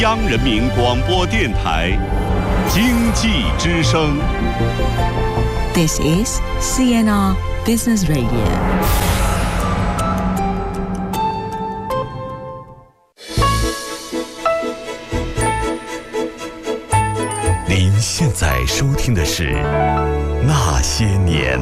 央人民广播电台经济之声。 This is CNR Business Radio。 您现在收听的是《那些年》。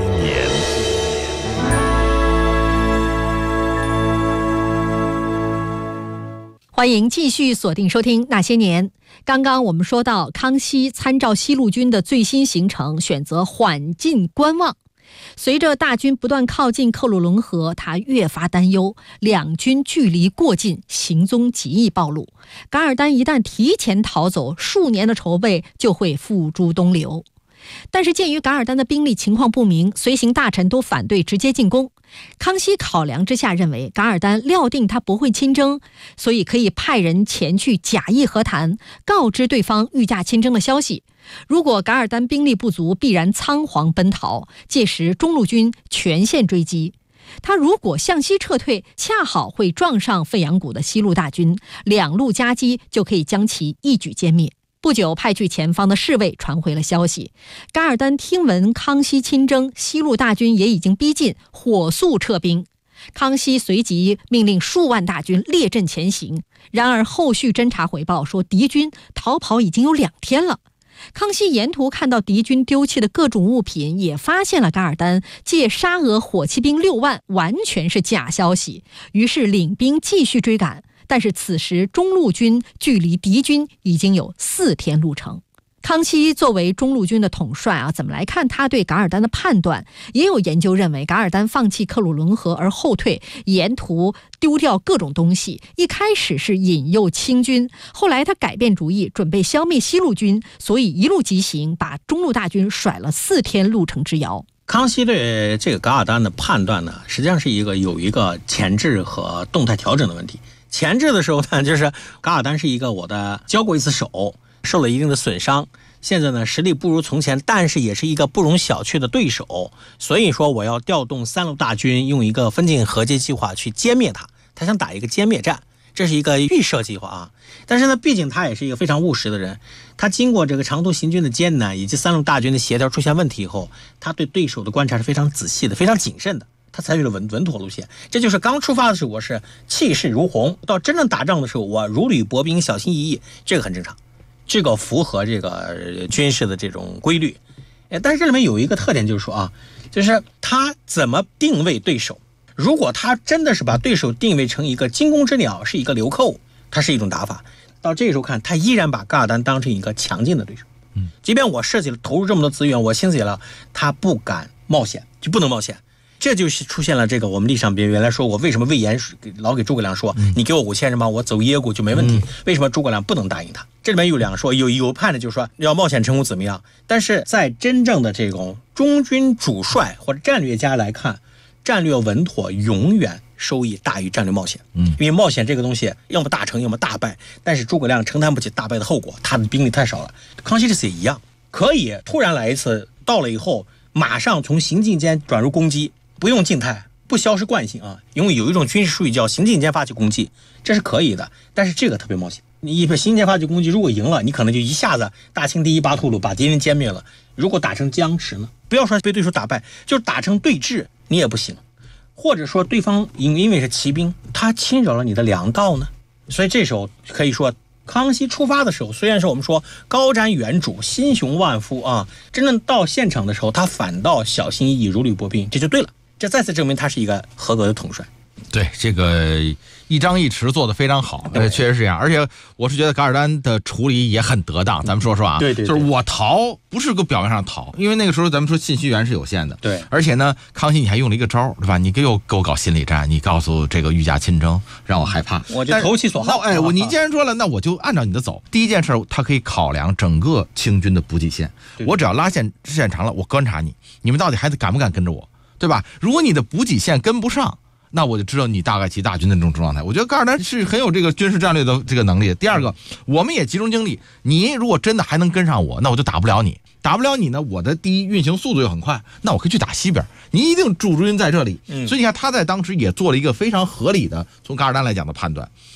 欢迎继续锁定收听《那些年》。刚刚我们说到，康熙参照西路军的最新行程，选择缓进观望。随着大军不断靠近克鲁伦河，他越发担忧两军距离过近，行踪极易暴露。噶尔丹一旦提前逃走，数年的筹备就会付诸东流。但是鉴于噶尔丹的兵力情况不明，随行大臣都反对直接进攻。康熙考量之下认为，噶尔丹料定他不会亲征，所以可以派人前去假意和谈，告知对方御驾亲征的消息。如果噶尔丹兵力不足，必然仓皇奔逃，届时中路军全线追击。他如果向西撤退，恰好会撞上费扬古的西路大军，两路夹击就可以将其一举歼灭。不久，派去前方的侍卫传回了消息，噶尔丹听闻康熙亲征，西路大军也已经逼近，火速撤兵。康熙随即命令数万大军列阵前行，然而后续侦察回报说，敌军逃跑已经有2天了。康熙沿途看到敌军丢弃的各种物品，也发现了噶尔丹借沙俄火骑兵6万完全是假消息，于是领兵继续追赶。但是此时中路军距离敌军已经有4天路程。康熙作为中路军的统帅怎么来看他对噶尔丹的判断？也有研究认为，噶尔丹放弃克鲁伦河而后退，沿途丢掉各种东西，一开始是引诱清军，后来他改变主意，准备消灭西路军，所以一路急行，把中路大军甩了4天路程之遥。 康熙对这个噶尔丹的判断呢，实际上是有一个前置和动态调整的问题。前置的时候呢，就是噶尔丹是一个我的交过一次手，受了一定的损伤，现在呢实力不如从前，但是也是一个不容小觑的对手，所以说我要调动3路大军，用一个分进合击计划去歼灭他。他想打一个歼灭战，这是一个预设计划啊。但是呢，毕竟他也是一个非常务实的人，他经过这个长途行军的艰难，以及3路大军的协调出现问题以后，他对对手的观察是非常仔细的，非常谨慎的。他采取了稳妥路线，这就是刚出发的时候我是气势如虹，到真正打仗的时候我如履薄冰，小心翼翼，这个很正常，这个符合这个军事的这种规律。但是这里面有一个特点，就是说就是他怎么定位对手。如果他真的是把对手定位成一个惊弓之鸟，是一个流寇，它是一种打法。到这个时候看，他依然把噶尔丹当成一个强劲的对手。即便我设计了投入这么多资源，我兴起了，他不敢冒险，就不能冒险。这就是出现了这个我们历史上原来说过，为什么魏延老给诸葛亮说，你给我5000人马，我走耶谷就没问题。为什么诸葛亮不能答应他？这里面有2个说，有派的就是说要冒险成功怎么样，但是在真正的这种中军主帅或者战略家来看，战略稳妥永远收益大于战略冒险。因为冒险这个东西要么大成要么大败，但是诸葛亮承担不起大败的后果，他的兵力太少了。康熙这次也一样，可以突然来一次，到了以后马上从行进间转入攻击，不用静态，不消失惯性因为有一种军事术语叫行进间发起攻击，这是可以的，但是这个特别冒险。你行进间发起攻击，如果赢了，你可能就一下子大清第一8吐鲁把敌人歼灭了。如果打成僵持呢？不要说被对手打败，就是打成对峙，你也不行。或者说对方因为是骑兵，他侵扰了你的粮道呢？所以这时候可以说，康熙出发的时候，虽然说我们说高瞻远瞩、心雄万夫真正到现场的时候，他反倒小心翼翼、如履薄冰，这就对了。这再次证明他是一个合格的统帅。 对，这个一张一弛做得非常好，确实是这样。而且我是觉得噶尔丹的处理也很得当。咱们说对，就是我逃不是个表面上逃，因为那个时候咱们说信息源是有限的。 对， 而且呢，康熙你还用了一个招，对吧？你给我搞心理战，你告诉这个御驾亲征，让我害怕， 我就投其所好。 你既然说了，那我就按照你的走。第一件事，他可以考量整个清军的补给线，我只要拉线长了，我观察你们到底还敢不敢跟着我，对吧？如果你的补给线跟不上，那我就知道你大概其大军的这种状态。我觉得噶尔丹是很有这个军事战略的这个能力。第二个，我们也集中精力，你如果真的还能跟上我，那我就打不了你。打不了你呢，我的第一运行速度又很快，那我可以去打西边，你一定驻军在这里。所以你看他在当时也做了一个非常合理的从噶尔丹来讲的判断。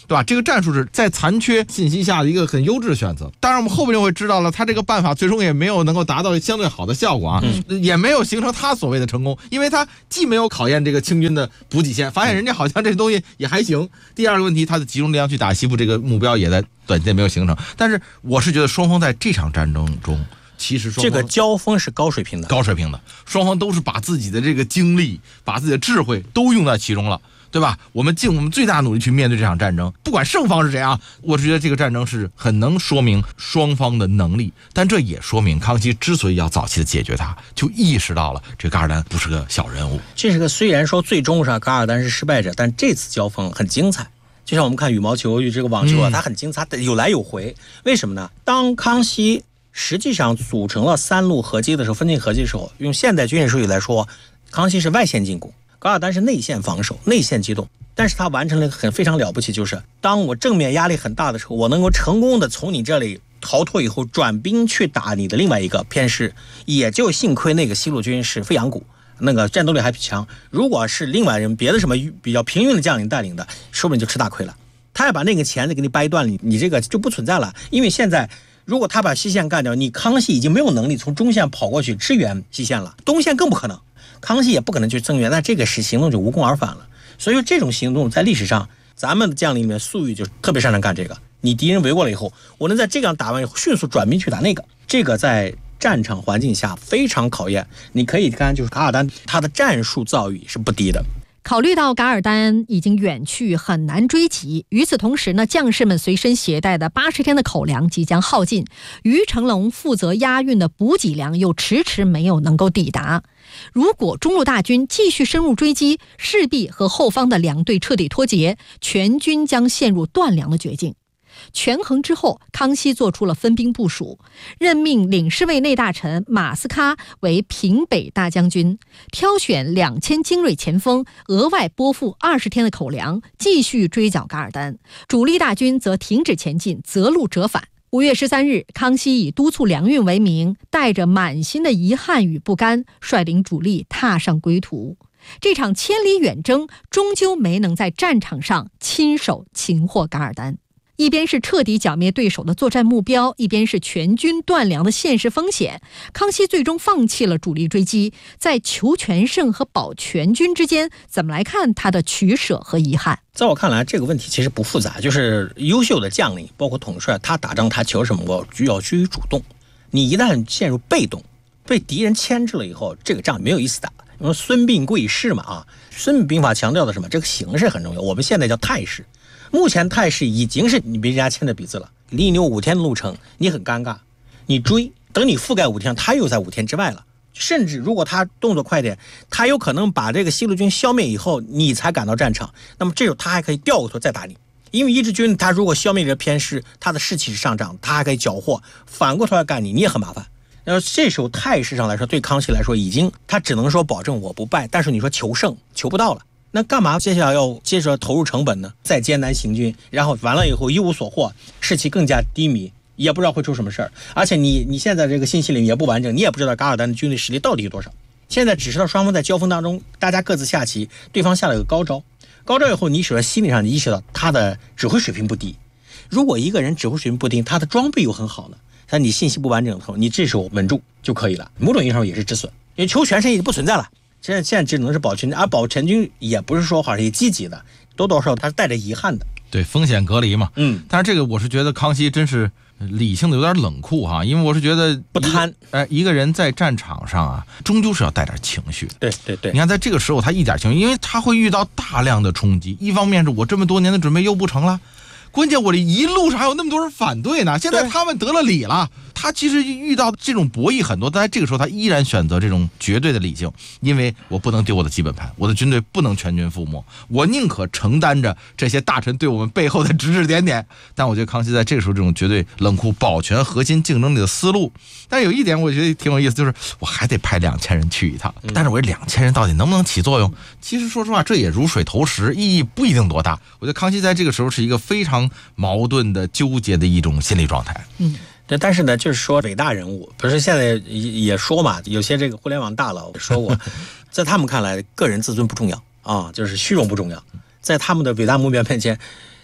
对吧？这个战术是在残缺信息下的一个很优质的选择。当然我们后边就会知道了，他这个办法最终也没有能够达到相对好的效果啊，也没有形成他所谓的成功，因为他既没有考验这个清军的补给线，发现人家好像这东西也还行。第二个问题，他的集中力量去打西部这个目标也在短期内没有形成。但是我是觉得双方在这场战争中，其实这个交锋是高水平的， 双方都是把自己的这个精力、把自己的智慧都用在其中了。对吧？我们尽我们最大努力去面对这场战争，不管胜方是谁啊，我觉得这个战争是很能说明双方的能力，但这也说明康熙之所以要早期的解决它，就意识到了这个噶尔丹不是个小人物。 这是个虽然说最终上噶尔丹是失败者，但这次交锋很精彩。就像我们看羽毛球与这个网球啊，它很精彩，有来有回。为什么呢？当康熙实际上组成了3路合击的时候，分进合击的时候，用现代军事术语来说，康熙是外线进攻，噶尔丹是内线防守、内线机动，但是他完成了一个非常了不起，就是当我正面压力很大的时候，我能够成功的从你这里逃脱以后，转兵去打你的另外一个偏师，也就幸亏那个西路军是飞扬谷，那个战斗力还比强。如果是另外人别的什么比较平庸的将领带领的，说不定就吃大亏了。他要把那个钳子给你掰断了，你这个就不存在了。因为现在如果他把西线干掉，你康熙已经没有能力从中线跑过去支援西线了，东线更不可能。康熙也不可能去增援，那这个行动就无功而返了。所以这种行动在历史上，咱们的将领里面粟裕就特别擅长干这个。你敌人围过了以后，我能在这样打完以后迅速转兵去打那个，这个在战场环境下非常考验。你可以看，就是噶尔丹他的战术造诣是不低的。 考虑到噶尔丹已经远去，很难追击，与此同时呢，将士们随身携带的80天的口粮即将耗尽，于成龙负责押运的补给粮又迟迟没有能够抵达。如果中路大军继续深入追击，势必和后方的2队彻底脱节，全军将陷入断粮的绝境。权衡之后，康熙做出了分兵部署，任命领侍卫内大臣马斯喀为平北大将军，挑选2000精锐前锋，额外拨付20天的口粮，继续追剿噶尔丹。主力大军则停止前进，择路折返。5月13日，康熙以督促粮运为名，带着满心的遗憾与不甘，率领主力踏上归途。这场千里远征终究没能在战场上亲手擒获噶尔丹。一边是彻底剿灭对手的作战目标，一边是全军断粮的现实风险。康熙最终放弃了主力追击，在求全胜和保全军之间，怎么来看他的取舍和遗憾？ 在我看来，这个问题其实不复杂，就是优秀的将领，包括统帅，他打仗他求什么？我要居于主动。你一旦陷入被动，被敌人牵制了以后，这个仗没有意思打。因为孙膑贵势嘛啊，孙膑兵法强调的什么？这个形势很重要。我们现在叫态势。目前态势已经是你被人家牵着鼻子了，离你有5天的路程，你很尴尬，你追，等你覆盖5天，他又在5天之外了。甚至如果他动作快点，他有可能把这个西路军消灭以后，你才赶到战场，那么这时候他还可以掉过头再打你。因为一支军他如果消灭这偏师，他的士气是上涨，他还可以缴获，反过头来干你，你也很麻烦。然后这时候态势上来说，对康熙来说已经他只能说保证我不败，但是你说求胜求不到了。那干嘛接下来要接着投入成本呢？再艰难行军，然后完了以后一无所获，士气更加低迷，也不知道会出什么事儿。而且你现在这个信息领域也不完整，你也不知道噶尔丹的军队实力到底有多少。现在只知道双方在交锋当中，大家各自下棋，对方下了个高招，高招以后，你首先心理上你意识到他的指挥水平不低。如果一个人指挥水平不低，他的装备又很好呢，但你信息不完整的时候，你这时候稳住就可以了。某种意义上也是止损，因为求全胜已经不存在了。现在只能是保全军，而保全军也不是说好像积极的，多多少少他是带着遗憾的。 对，风险隔离嘛。但是这个我是觉得康熙真是理性的有点冷酷哈，因为我是觉得不贪。 一个人在战场上啊，终究是要带点情绪的。 对对对， 你看在这个时候他一点情绪，因为他会遇到大量的冲击。一方面是我这么多年的准备又不成了，关键我这一路上还有那么多人反对呢。现在他们得了理了，他其实遇到这种博弈很多，但在这个时候他依然选择这种绝对的理性，因为我不能丢我的基本盘，我的军队不能全军覆没，我宁可承担着这些大臣对我们背后的指指点点。但我觉得康熙在这个时候这种绝对冷酷保全核心竞争力的思路，但有一点我觉得挺有意思，就是我还得派2000人去一趟，但是我这2000人到底能不能起作用？其实说实话这也如水投石，意义不一定多大。我觉得康熙在这个时候是一个非常矛盾的纠结的一种心理状态。 对，但是呢，就是说伟大人物，不是现在也说嘛，有些这个互联网大佬说过，在他们看来，个人自尊不重要啊，就是虚荣不重要，在他们的伟大目标面前，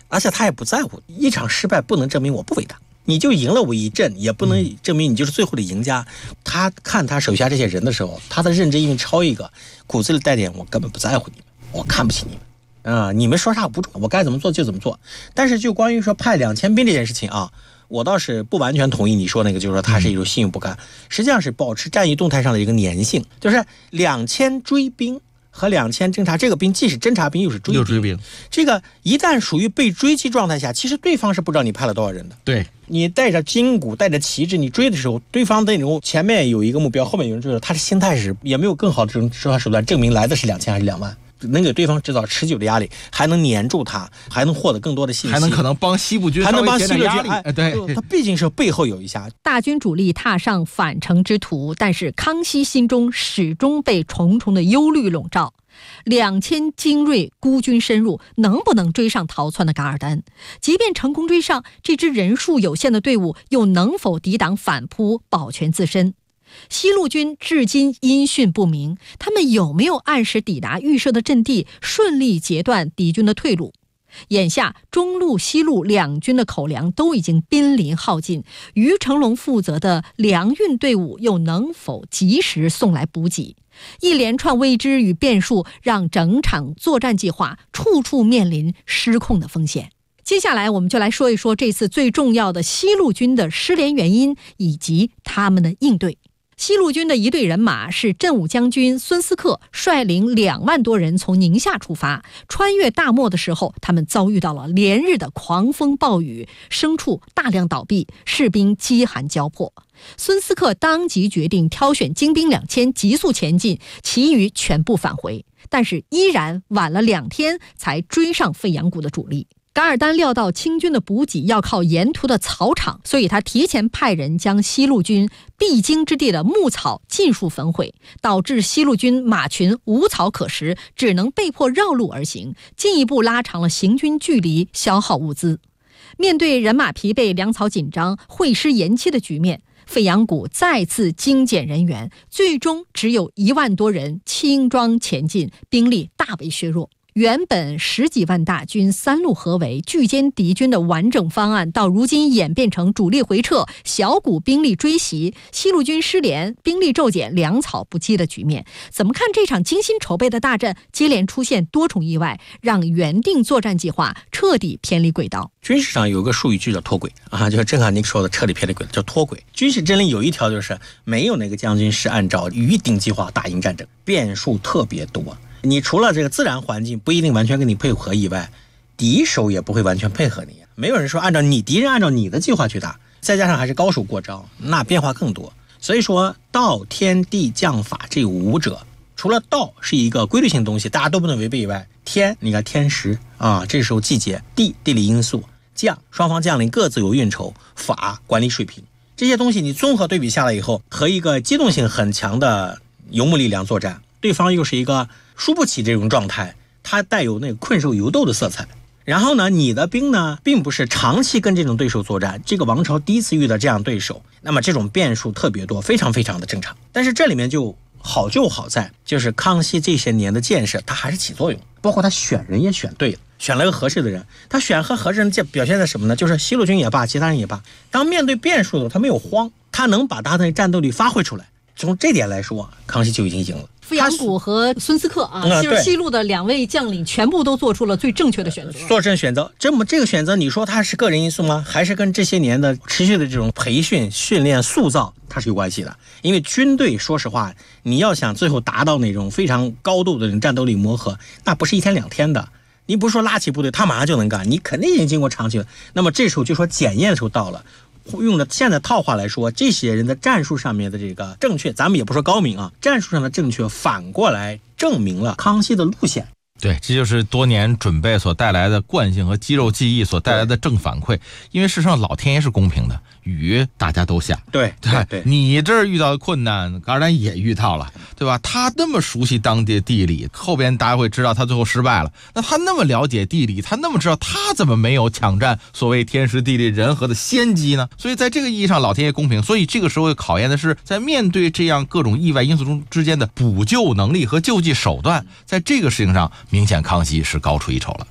而且他也不在乎，一场失败不能证明我不伟大，你就赢了我一阵，也不能证明你就是最后的赢家。他看他手下这些人的时候，他的认真因为超一个，骨子里带点我根本不在乎你们，我看不起你们你们说啥不重要，我该怎么做就怎么做。但是就关于说派2000兵这件事情啊，我倒是不完全同意你说那个，就是说他是一种信用不甘，实际上是保持战役动态上的一个粘性，就是2000追兵和2000侦察，这个兵既是侦察兵又是追兵，这个一旦属于被追击状态下，其实对方是不知道你派了多少人的。 对， 你带着筋骨带着旗帜，你追的时候，对方的那种前面有一个目标，后面有人追着，他的心态是也没有更好的这种手段证明来的是2000还是2万。能给对方制造持久的压力，还能黏住他，还能获得更多的信息， 还能可能帮西部军， 还能帮西部军对， 他毕竟是背后有一下。 大军主力踏上返程之途，但是康熙心中始终被重重的忧虑笼罩。2000精锐孤军深入，能不能追上逃窜的噶尔丹？即便成功追上，这支人数有限的队伍又能否抵挡反扑，保全自身？西路军至今音讯不明，他们有没有按时抵达预设的阵地，顺利截断敌军的退路？眼下中路、西路两军的口粮都已经濒临耗尽，于成龙负责的粮运队伍又能否及时送来补给？一连串未知与变数，让整场作战计划处处面临失控的风险。接下来我们就来说一说这次最重要的西路军的失联原因以及他们的应对。西路军的一队人马是镇武将军孙思克率领2万多人从宁夏出发，穿越大漠的时候，他们遭遇到了连日的狂风暴雨，牲畜大量倒闭，士兵饥寒交迫。孙思克当即决定挑选精兵2000急速前进，其余全部返回，但是依然晚了2天才追上费扬谷的主力。噶尔丹料到清军的补给要靠沿途的草场，所以他提前派人将西路军必经之地的牧草尽数焚毁，导致西路军马群无草可食，只能被迫绕路而行，进一步拉长了行军距离，消耗物资。面对人马疲惫、粮草紧张、会师延期的局面，费扬谷再次精简人员，最终只有1万多人轻装前进，兵力大为削弱。原本10几万大军3路合围拒歼敌军的完整方案，到如今演变成主力回撤、小股兵力追袭、西路军失联、兵力骤减、粮草不济的局面。怎么看这场精心筹备的大战接连出现多重意外，让原定作战计划彻底偏离轨道？ 军事上有个术语就叫脱轨啊，就是正好您说的彻底偏离轨道，叫脱轨。军事真理有一条，就是没有哪个将军是按照预定计划打赢战争，变数特别多。你除了这个自然环境不一定完全跟你配合以外，敌手也不会完全配合你，没有人说敌人按照你的计划去打，再加上还是高手过招，那变化更多。所以说道天地将法这5者，除了道是一个规律性的东西，大家都不能违背以外，天你看天时啊，这时候季节，地理因素，将双方将领各自有运筹，法管理水平，这些东西你综合对比下来以后，和一个机动性很强的游牧力量作战，对方又是一个输不起这种状态，它带有那个困兽犹斗的色彩。然后呢，你的兵呢，并不是长期跟这种对手作战，这个王朝第一次遇到这样对手，那么这种变数特别多，非常非常的正常。但是这里面就好在，就是康熙这些年的建设，它还是起作用，包括他选人也选对了，选了个合适的人。他选和合适人表现在什么呢？就是西路军也罢，其他人也罢，当面对变数的时候，他没有慌，他能把他的战斗力发挥出来。从这点来说，康熙就已经赢了。 费扬谷和孙思克啊，就是西路的2位将领全部都做出了最正确的选择。 做正选择，这个选择，你说它是个人因素吗？还是跟这些年的持续的这种培训、训练、塑造，它是有关系的？因为军队，说实话，你要想最后达到那种非常高度的战斗力磨合，那不是1天2天的。你不是说拉起部队，他马上就能干，你肯定已经经过长期了。那么这时候就说检验的时候到了。用的现在套话来说，这些人的战术上面的这个正确，咱们也不说高明啊，战术上的正确反过来证明了康熙的路线。 对，这就是多年准备所带来的惯性和肌肉记忆所带来的正反馈。因为事实上老天爷是公平的，雨大家都下。 对， 你这儿遇到的困难，噶尔丹也遇到了，对吧？他那么熟悉当地的地理，后边大家会知道他最后失败了。那他那么了解地理，他那么知道，他怎么没有抢占所谓天时地利人和的先机呢？所以在这个意义上，老天爷公平。所以这个时候考验的是，在面对这样各种意外因素中之间的补救能力和救济手段，在这个事情上，明显康熙是高出一筹了。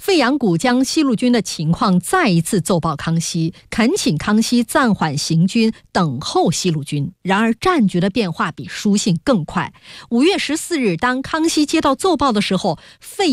费扬古将西路军的情况再一次奏报康熙，恳请康熙暂缓行军，等候西路军。然而战局的变化比书信更快。5月14日，当康熙接到奏报的时候，费